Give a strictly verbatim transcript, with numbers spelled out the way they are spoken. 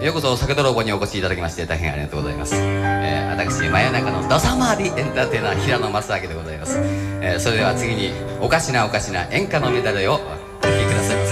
ようこそ酒泥棒にお越しいただきまして大変ありがとうございます。えー、私真夜中のどさ回りエンターテイナー平野正明でございます。えー、それでは次におかしなおかしな演歌のメダルをお聴きくださいませ。